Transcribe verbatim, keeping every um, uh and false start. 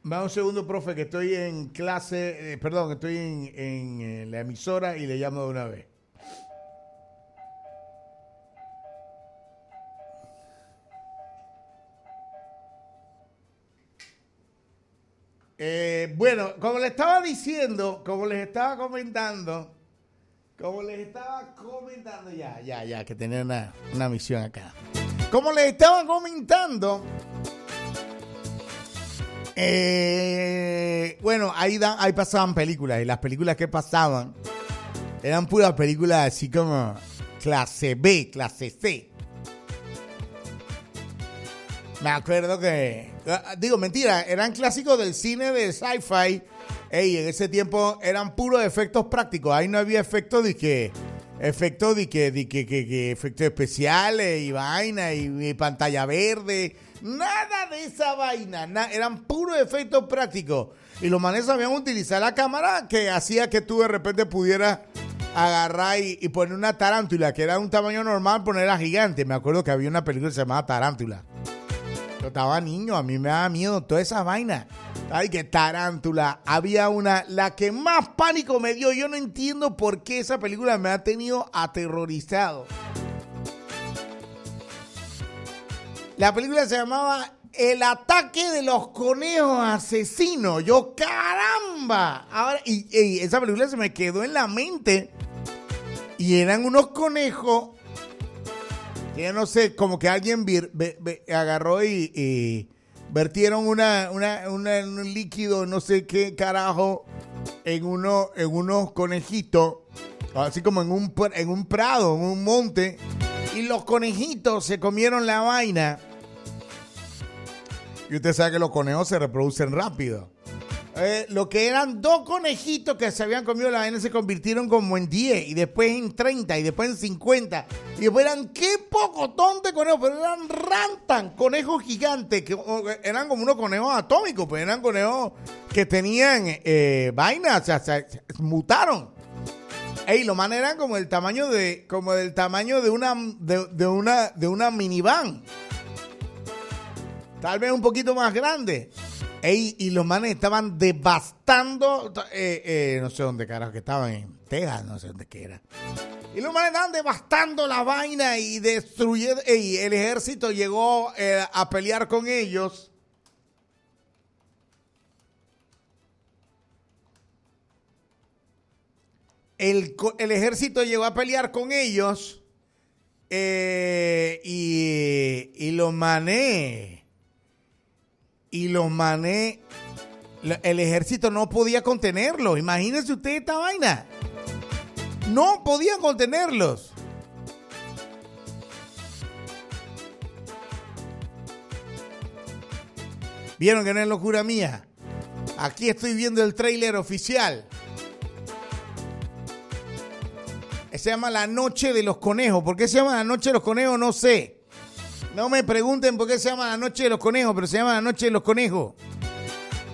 Va un segundo, profe, que estoy en clase, eh, perdón, que estoy en, en, en la emisora y le llamo de una vez. Eh, bueno, como les estaba diciendo, como les estaba comentando, como les estaba comentando, ya, ya, ya, que tenía una, una misión acá. Como les estaba comentando, eh, bueno, ahí, da, ahí pasaban películas, y las películas que pasaban eran puras películas así como clase B, clase C. Me acuerdo que, digo, mentira, eran clásicos del cine de sci-fi. Ey, en ese tiempo eran puros efectos prácticos. Ahí no había efectos de que, efectos de que, de que, que, que efectos especiales y vaina y, y pantalla verde. Nada de esa vaina. Na, eran puros efectos prácticos. Y los manes sabían utilizar la cámara que hacía que tú de repente pudieras agarrar y, y poner una tarántula, que era un tamaño normal, ponerla gigante. Me acuerdo que había una película que se llamaba Tarántula. Yo estaba niño, a mí me daba miedo toda esa vaina. Ay, qué tarántula. Había una, la que más pánico me dio. Yo no entiendo por qué esa película me ha tenido aterrorizado. La película se llamaba El ataque de los conejos asesinos. Yo, caramba. Ahora, y, y esa película se me quedó en la mente. Y eran unos conejos. Yo no sé, como que alguien vir, be, be, agarró y, y vertieron una, una, una, un líquido, no sé qué carajo, en, uno, en unos conejitos, así como en un, en un prado, en un monte, y los conejitos se comieron la vaina. Y usted sabe que los conejos se reproducen rápido. Eh, lo que eran dos conejitos que se habían comido la vaina se convirtieron como en diez, y después en treinta, y después en cincuenta, y después eran qué pocotón de conejos, pero eran rantan, conejos gigantes, que eran como unos conejos atómicos, pero eran conejos que tenían eh, vainas, o sea, se, se mutaron. Ey, los manes eran como el tamaño de, como del tamaño de una, de, de una, de una minivan, tal vez un poquito más grande. Ey, y los manes estaban devastando, eh, eh, no sé dónde carajo que estaban, en Texas, no sé dónde que era. Y los manes estaban devastando la vaina y destruyendo. Ey, el ejército llegó eh, a pelear con ellos. El, el ejército llegó a pelear con ellos eh, y, y los manes... Y los manes, el ejército no podía contenerlos. Imagínense usted esta vaina. No podían contenerlos. ¿Vieron que no es locura mía? Aquí estoy viendo el tráiler oficial. Se llama La Noche de los Conejos. ¿Por qué se llama La Noche de los Conejos? No sé. No me pregunten por qué se llama La Noche de los Conejos, pero se llama La Noche de los Conejos.